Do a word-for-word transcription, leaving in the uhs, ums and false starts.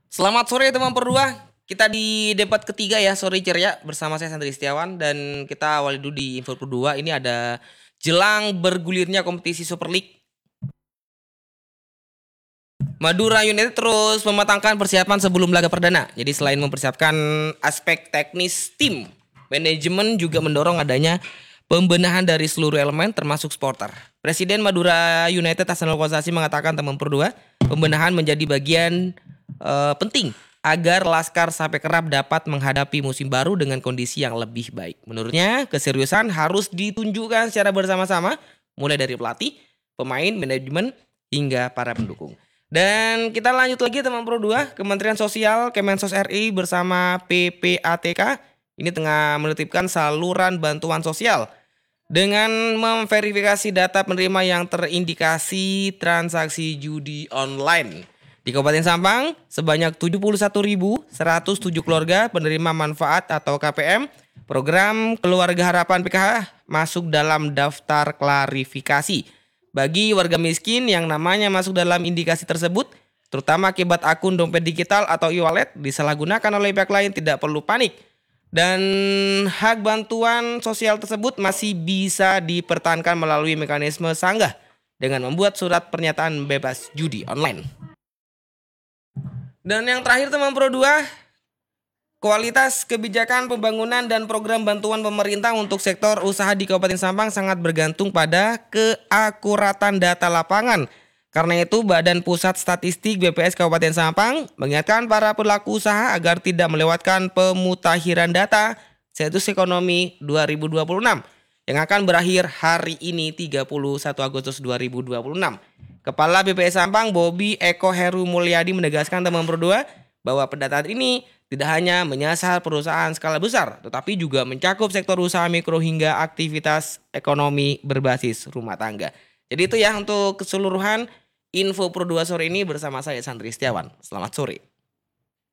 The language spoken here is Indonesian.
Selamat sore teman Perdua. Kita di debat ketiga ya, sore ceria bersama saya Sandri Setiawan dan kita awali dulu di Info Perdua. Ini ada jelang bergulirnya kompetisi Super League. Madura United terus mematangkan persiapan sebelum laga perdana. Jadi selain mempersiapkan aspek teknis tim, manajemen juga mendorong adanya pembenahan dari seluruh elemen termasuk supporter. Presiden Madura United Hasanul Kossasi mengatakan teman Perdua, pembenahan menjadi bagian uh, penting agar Laskar Sape Kerap dapat menghadapi musim baru dengan kondisi yang lebih baik. Menurutnya, keseriusan harus ditunjukkan secara bersama-sama, mulai dari pelatih, pemain, manajemen, hingga para pendukung. Dan kita lanjut lagi teman Pro dua, Kementerian Sosial Kemensos R I bersama P P A T K ini tengah menertibkan saluran bantuan sosial dengan memverifikasi data penerima yang terindikasi transaksi judi online. Di Kabupaten Sampang, sebanyak tujuh puluh satu ribu seratus tujuh keluarga penerima manfaat atau K P M program Keluarga Harapan P K H masuk dalam daftar klarifikasi. Bagi warga miskin yang namanya masuk dalam indikasi tersebut, terutama akibat akun dompet digital atau e-wallet disalahgunakan oleh pihak lain, tidak perlu panik. Dan hak bantuan sosial tersebut masih bisa dipertahankan melalui mekanisme sanggah dengan membuat surat pernyataan bebas judi online. Dan yang terakhir teman Pro dua, kualitas kebijakan pembangunan dan program bantuan pemerintah untuk sektor usaha di Kabupaten Sampang sangat bergantung pada keakuratan data lapangan. Karena itu, Badan Pusat Statistik B P S Kabupaten Sampang mengingatkan para pelaku usaha agar tidak melewatkan pemutakhiran data Sensus Ekonomi dua ribu dua puluh enam yang akan berakhir hari ini tiga puluh satu Agustus dua ribu dua puluh enam. Kepala B P S Sampang Bobi Eko Heru Mulyadi menegaskan teman Pro dua bahwa pendataan ini tidak hanya menyasar perusahaan skala besar, tetapi juga mencakup sektor usaha mikro hingga aktivitas ekonomi berbasis rumah tangga. Jadi itu ya untuk keseluruhan Info Pro dua sore ini bersama saya Sandri Setiawan. Selamat sore.